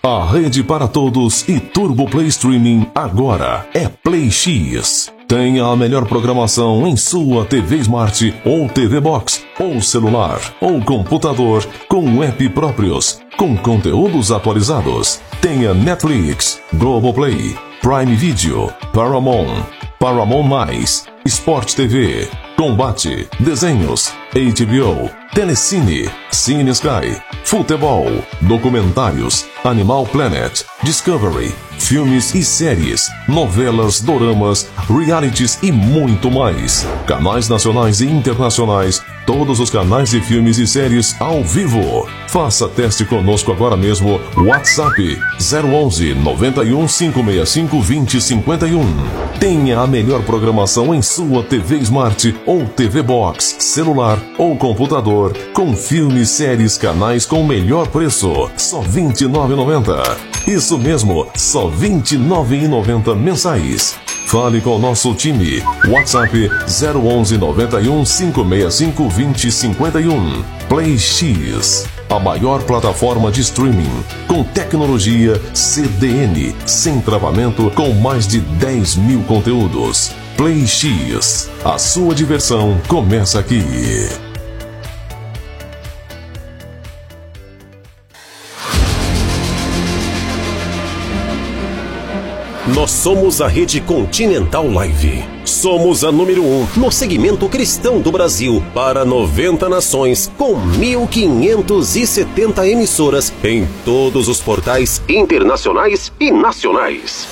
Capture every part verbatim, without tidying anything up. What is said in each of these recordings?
A rede para todos e Turbo Play Streaming agora é Play X. Tenha a melhor programação em sua T V Smart ou T V Box, ou celular, ou computador, com app próprios, com conteúdos atualizados. Tenha Netflix, Globoplay, Prime Video, Paramount, Paramount Mais, Sport T V, Combate, Desenhos, H B O, Telecine, Cine Sky, Futebol, Documentários, Animal Planet, Discovery, filmes e séries, novelas, doramas, realities e muito mais. Canais nacionais e internacionais, todos os canais de filmes e séries ao vivo. Faça teste conosco agora mesmo. WhatsApp zero onze, noventa e um, cinco seis cinco, vinte, cinquenta e um. Tenha a melhor programação em sua T V Smart ou T V Box, celular ou computador, com filmes, séries, canais com o melhor preço, só vinte e nove reais e noventa centavos. Isso mesmo, só vinte e nove reais e noventa centavos mensais. Fale com o nosso time. WhatsApp zero onze, noventa e um, cinco seis cinco, vinte, cinquenta e um. Play X, a maior plataforma de streaming, com tecnologia C D N, sem travamento, com mais de dez mil conteúdos. Play X, a sua diversão começa aqui. Nós somos a Rede Continental Live. Somos a número um no segmento cristão do Brasil para noventa nações, com mil quinhentas e setenta emissoras em todos os portais internacionais e nacionais.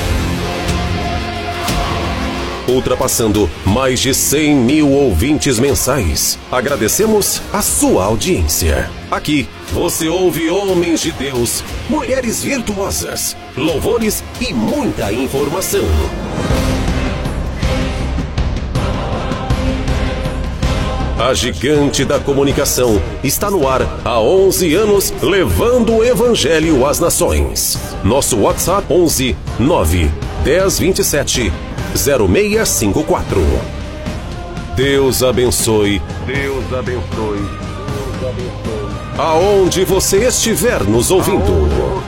Ultrapassando mais de cem mil ouvintes mensais. Agradecemos a sua audiência. Aqui você ouve homens de Deus, mulheres virtuosas, louvores e muita informação. A gigante da comunicação está no ar há onze anos, levando o evangelho às nações. Nosso WhatsApp onze, nove, dez, vinte e sete, zero seis cinco quatro. Deus abençoe. Deus abençoe. Deus abençoe. Aonde você estiver nos ouvindo.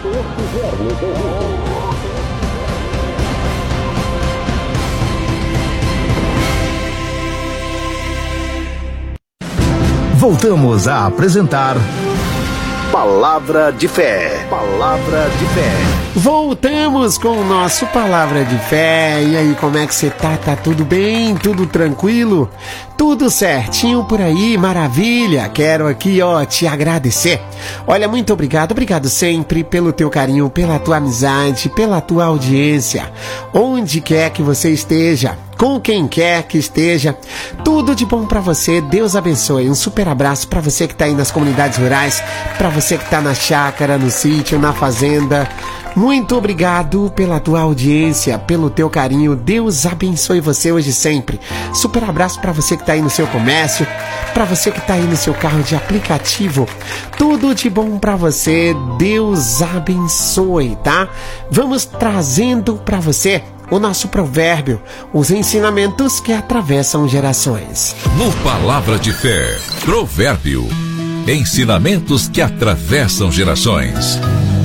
Voltamos a apresentar Palavra de Fé. Palavra de Fé. Voltamos com o nosso Palavra de Fé. E aí, como é que você tá? Tá tudo bem? Tudo tranquilo? Tudo certinho por aí? Maravilha! Quero aqui, ó, te agradecer. Olha, muito obrigado, obrigado sempre pelo teu carinho, pela tua amizade, pela tua audiência. Onde quer que você esteja, com quem quer que esteja, tudo de bom pra você. Deus abençoe. Um super abraço pra você que tá aí nas comunidades rurais, pra você que tá na chácara, no sítio, na fazenda. Muito obrigado pela tua audiência, pelo teu carinho. Deus abençoe você hoje e sempre. Super abraço pra você que tá aí no seu comércio, pra você que tá aí no seu carro de aplicativo. Tudo de bom pra você. Deus abençoe, tá? Vamos trazendo pra você o nosso provérbio, os ensinamentos que atravessam gerações. No Palavra de Fé, provérbio, ensinamentos que atravessam gerações.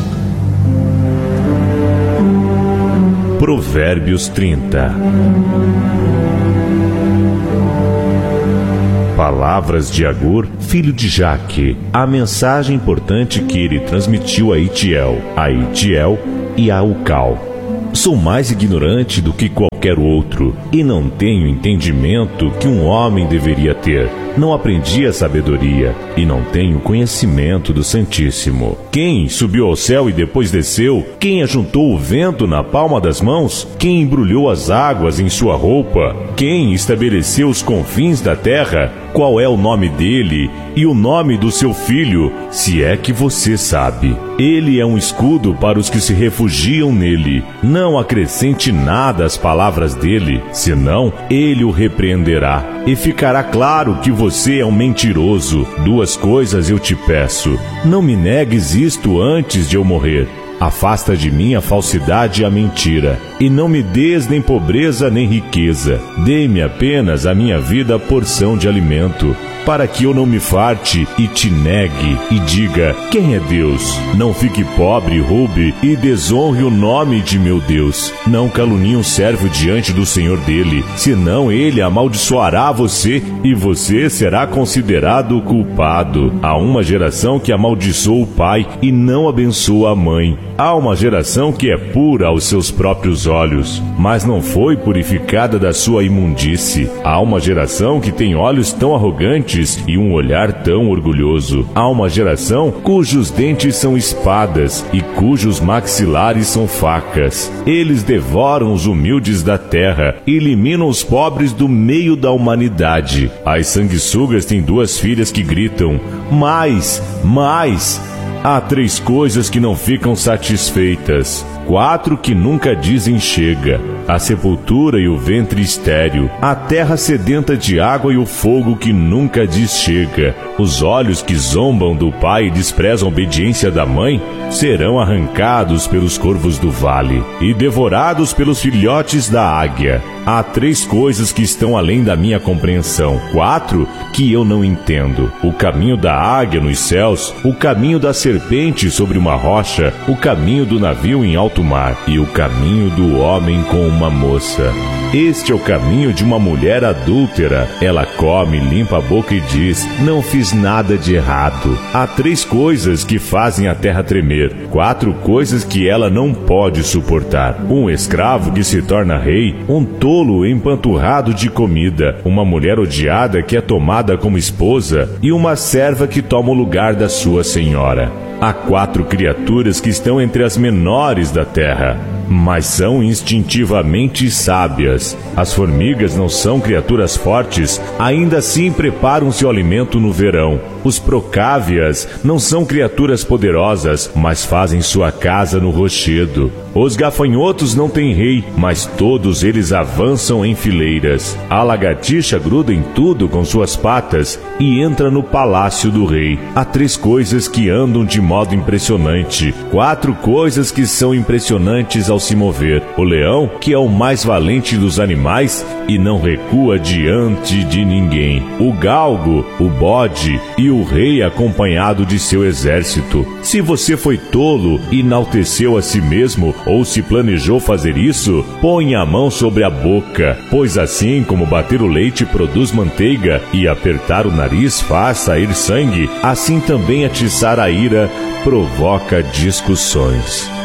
Provérbios trinta. Palavras de Agur, filho de Jaque, a mensagem importante que ele transmitiu a Itiel, a Itiel e a Ucal. Sou mais ignorante do que qualquer outro, e não tenho entendimento que um homem deveria ter. Não aprendi a sabedoria, e não tenho conhecimento do Santíssimo. Quem subiu ao céu e depois desceu? Quem ajuntou o vento na palma das mãos? Quem embrulhou as águas em sua roupa? Quem estabeleceu os confins da terra? Qual é o nome dele e o nome do seu filho, se é que você sabe? Ele é um escudo para os que se refugiam nele. Não acrescente nada às palavras dele, senão ele o repreenderá. E ficará claro que você é um mentiroso. Duas coisas eu te peço. Não me negues isto antes de eu morrer. Afasta de mim a falsidade e a mentira. e não me des nem pobreza nem riqueza. Dê-me apenas a minha vida porção de alimento, para que eu não me farte e te negue e diga: quem é Deus? Não fique pobre, roube e desonre o nome de meu Deus. Não calunie um servo diante do Senhor dele, senão ele amaldiçoará você e você será considerado culpado. Há uma geração que amaldiçoa o pai e não abençoa a mãe. Há uma geração que é pura aos seus próprios olhos, mas não foi purificada da sua imundície. Há uma geração que tem olhos tão arrogantes e um olhar tão orgulhoso. Há uma geração cujos dentes são espadas e cujos maxilares são facas. Eles devoram os humildes da terra e eliminam os pobres do meio da humanidade. As sanguessugas têm duas filhas que gritam: mais, mais. Há três coisas que não ficam satisfeitas, quatro que nunca dizem chega: a sepultura e o ventre estéril, a terra sedenta de água e o fogo que nunca diz chega. Os olhos que zombam do pai e desprezam a obediência da mãe serão arrancados pelos corvos do vale e devorados pelos filhotes da águia. Há três coisas que estão além da minha compreensão, quatro que eu não entendo: o caminho da águia nos céus, o caminho da serpente sobre uma rocha, o caminho do navio em alto mar e o caminho do homem com uma moça. Este é o caminho de uma mulher adúltera. Ela come, limpa a boca e diz: não fiz nada de errado. Há três coisas que fazem a terra tremer, quatro coisas que ela não pode suportar: um escravo que se torna rei, um tolo empanturrado de comida, uma mulher odiada que é tomada como esposa e uma serva que toma o lugar da sua senhora. Há quatro criaturas que estão entre as menores da terra, mas são instintivamente sábias. As formigas não são criaturas fortes, ainda assim preparam seu alimento no verão. Os procávias não são criaturas poderosas, mas fazem sua casa no rochedo. Os gafanhotos não têm rei, mas todos eles avançam em fileiras. A lagartixa gruda em tudo com suas patas e entra no palácio do rei. Há três coisas que andam de modo impressionante, quatro coisas que são impressionantes ao se mover: o leão, que é o mais valente dos animais e não recua diante de ninguém; o galgo, o bode e o rei acompanhado de seu exército. Se você foi tolo e enalteceu a si mesmo, ou se planejou fazer isso, ponha a mão sobre a boca, pois assim como bater o leite produz manteiga e apertar o nariz faz sair sangue, assim também atiçar a ira provoca discussões.